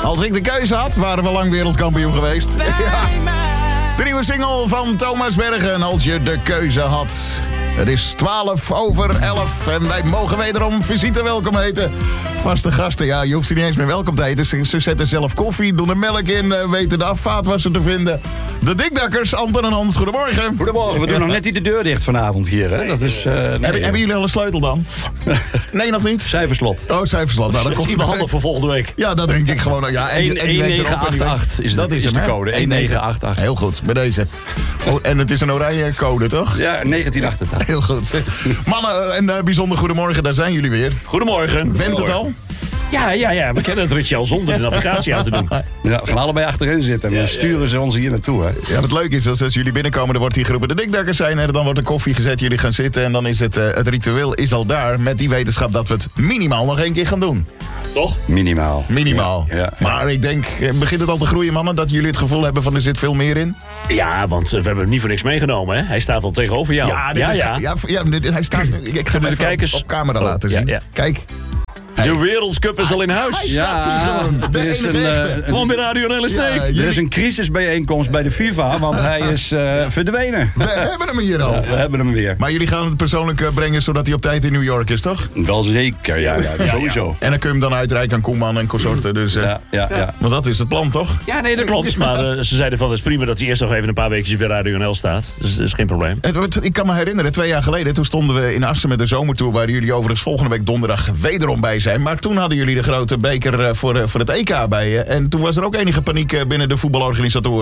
Als ik de keuze had, waren we lang wereldkampioen geweest. Ja. De nieuwe single van Thomas Bergen, Als je de keuze had. Het is 11:12 en wij mogen wederom visite welkom heten. Vaste gasten, ja, je hoeft ze niet eens meer welkom te heten. Ze zetten zelf koffie, doen er melk in, weten de afvaatwasser te vinden. De Dikdakkers, Anton en Hans, goedemorgen. Goedemorgen, we doen nog net niet de deur dicht vanavond hier. Hè? Dat is, Hebben jullie al een sleutel dan? Nee, nog niet? Cijferslot. Oh, cijferslot. Nou, Dat is niet behandeld voor volgende week. Ja, dat denk ik gewoon. Ja, 1988 is de code. 1988. Heel goed, bij deze. Oh, en het is een oranje code, toch? Ja, 1988. Heel goed. Mannen, een bijzonder goedemorgen, daar zijn jullie weer. Goedemorgen. Went het al? Ja, we kennen het ritje al zonder de navigatie aan te doen. Ja, we gaan allebei achterin zitten en dan sturen ze ons hier naartoe. Hè? Ja, wat leuk is, als jullie binnenkomen, dan wordt hier geroepen de Dikdakkers zijn. En dan wordt de koffie gezet, jullie gaan zitten en dan is het ritueel is al daar. Met die wetenschap dat we het minimaal nog 1 keer gaan doen. Toch? Minimaal. Minimaal. Ja. Maar ik denk, begint het al te groeien, mannen, dat jullie het gevoel hebben van er zit veel meer in? Ja, want we hebben hem niet voor niks meegenomen, hè? Hij staat al tegenover jou. Hij staat. Ik ga hem even kijkers op camera laten zien. ja. Kijk. De Wereldcup is al in huis. Hij staat hier gewoon. De er is enige echte. Gewoon bij Radio NL Steek. Er is een crisisbijeenkomst bij de FIFA, want hij is verdwenen. We hebben hem hier al. Ja, we hebben hem weer. Maar jullie gaan het persoonlijk brengen zodat hij op tijd in New York is, toch? Wel zeker, ja, sowieso. En dan kun je hem dan uitreiken aan Koeman en consorten. Dus, Ja. Want dat is het plan, toch? Ja, nee, dat klopt. Maar ze zeiden van, het is prima dat hij eerst nog even een paar weekjes bij Radio NL staat. Dus dat is geen probleem. Ik kan me herinneren, 2 jaar geleden, toen stonden we in Assen met de zomertour, waar jullie overigens volgende week donderdag wederom bij zijn. Maar toen hadden jullie de grote beker voor het EK bij je. En toen was er ook enige paniek binnen de voetbalorganisatoren.